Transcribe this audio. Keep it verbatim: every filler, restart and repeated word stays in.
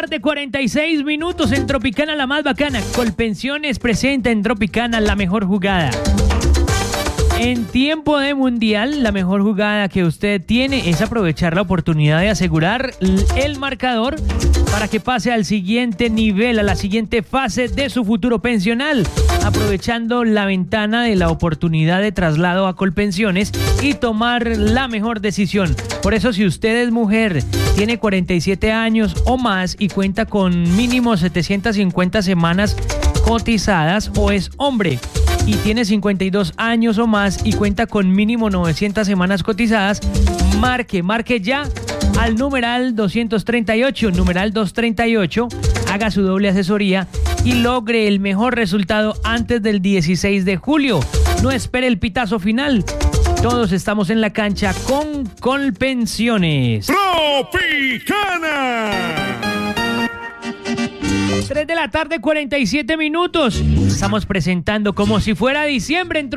tarde, cuarenta y seis minutos en Tropicana, la más bacana. Colpensiones presenta en Tropicana la mejor jugada. En tiempo de mundial, la mejor jugada que usted tiene es aprovechar la oportunidad de asegurar el marcador para que pase al siguiente nivel, a la siguiente fase de su futuro pensional, aprovechando la ventana de la oportunidad de traslado a Colpensiones y tomar la mejor decisión. Por eso, si usted es mujer, tiene cuarenta y siete años o más y cuenta con mínimo setecientas cincuenta semanas cotizadas, o es hombre y tiene cincuenta y dos años o más y cuenta con mínimo novecientas semanas cotizadas, marque, marque ya al numeral doscientos treinta y ocho, numeral doscientos treinta y ocho, haga su doble asesoría y logre el mejor resultado antes del dieciséis de julio. No espere el pitazo final. Todos estamos en la cancha con Colpensiones. ¡Tropicana! tres de la tarde, cuarenta y siete minutos. Estamos presentando como si fuera diciembre en Tropicana.